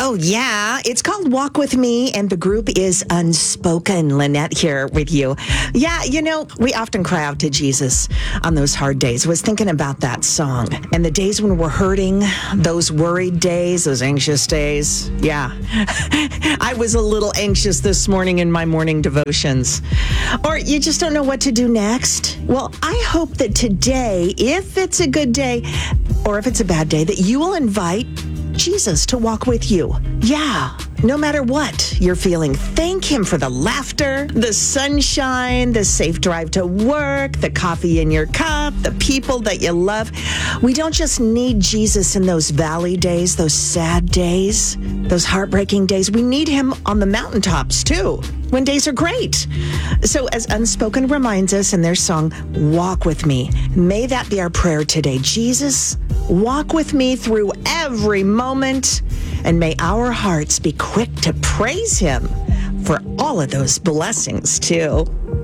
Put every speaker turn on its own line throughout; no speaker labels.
Oh, yeah. It's called Walk With Me, and the group is Unspoken. Lynette here with you. Yeah, we often cry out to Jesus on those hard days. I was thinking about that song and the days when we're hurting, those worried days, those anxious days. Yeah. I was a little anxious this morning in my morning devotions. Or you just don't know what to do next. Well, I hope that today, if it's a good day or if it's a bad day, that you will invite Jesus to walk with you. Yeah, no matter what you're feeling. Thank him for the laughter, the sunshine, the safe drive to work, the coffee in your cup, the people that you love. We don't just need Jesus in those valley days, those sad days, those heartbreaking days. We need him on the mountaintops too, when days are great. So as Unspoken reminds us in their song, Walk With Me, may that be our prayer today. Jesus, walk with me through every moment, and may our hearts be quick to praise him for all of those blessings too.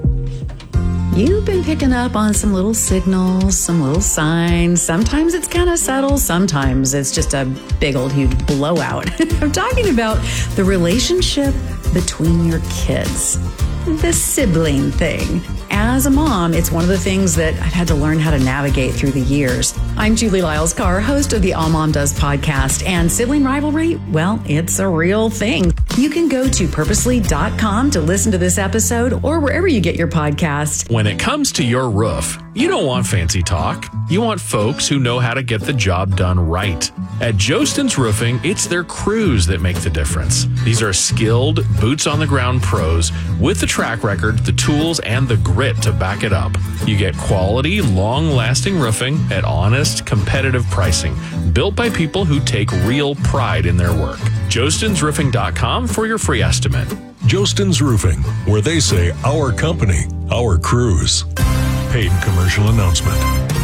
You've been picking up on some little signals, some little signs. Sometimes it's kind of subtle. Sometimes it's just a big old huge blowout. I'm talking about the relationship between your kids, the sibling thing. As a mom, it's one of the things that I've had to learn how to navigate through the years. I'm Julie Lyles-Carr, host of the All Mom Does podcast, and sibling rivalry, well, it's a real thing. You can go to purposely.com to listen to this episode or wherever you get your podcasts.
When it comes to your roof, you don't want fancy talk. You want folks who know how to get the job done right. At Jostens Roofing, it's their crews that make the difference. These are skilled, boots-on-the-ground pros with the track record, the tools, and the grit to back it up. You get quality, long-lasting roofing at honest, competitive pricing, built by people who take real pride in their work. JostensRoofing.com for your free estimate.
Jostens Roofing, where they say our company, our crews. Paid commercial announcement.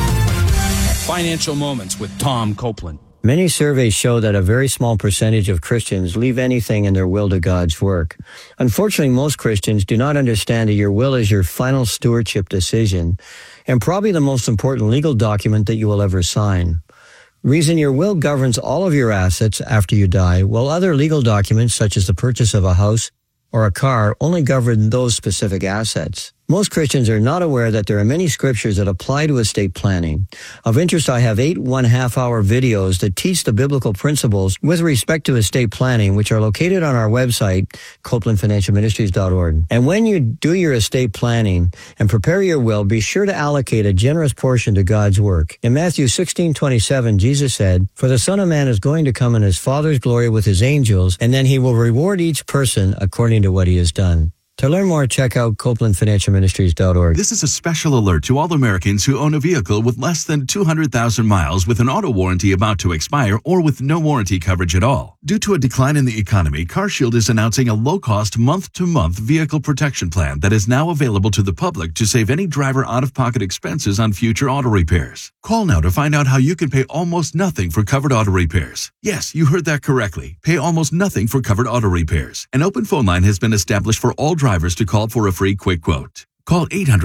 Financial Moments with Tom Copeland.
Many surveys show that a very small percentage of Christians leave anything in their will to God's work. Unfortunately, most Christians do not understand that your will is your final stewardship decision and probably the most important legal document that you will ever sign. Reason your will governs all of your assets after you die, while other legal documents such as the purchase of a house or a car only govern those specific assets. Most Christians are not aware that there are many scriptures that apply to estate planning. Of interest, I have 8 one-half-hour videos that teach the biblical principles with respect to estate planning, which are located on our website, CopelandFinancialMinistries.org. And when you do your estate planning and prepare your will, be sure to allocate a generous portion to God's work. In Matthew 16:27, Jesus said, "For the Son of Man is going to come in his Father's glory with his angels, and then he will reward each person according to what he has done." To learn more, check out CopelandFinancialMinistries.org.
This is a special alert to all Americans who own a vehicle with less than 200,000 miles with an auto warranty about to expire or with no warranty coverage at all. Due to a decline in the economy, CarShield is announcing a low-cost month-to-month vehicle protection plan that is now available to the public to save any driver out-of-pocket expenses on future auto repairs. Call now to find out how you can pay almost nothing for covered auto repairs. Yes, you heard that correctly. Pay almost nothing for covered auto repairs. An open phone line has been established for all drivers to call for a free quick quote. Call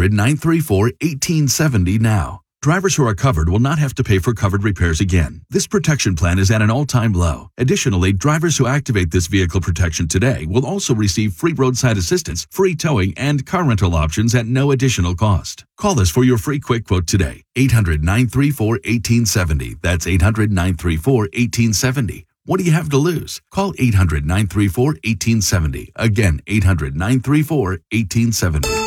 800-934-1870 now. Drivers who are covered will not have to pay for covered repairs again. This protection plan is at an all-time low. Additionally, drivers who activate this vehicle protection today will also receive free roadside assistance, free towing, and car rental options at no additional cost. Call us for your free quick quote today. 800-934-1870. That's 800-934-1870. What do you have to lose? Call 800-934-1870. Again, 800-934-1870.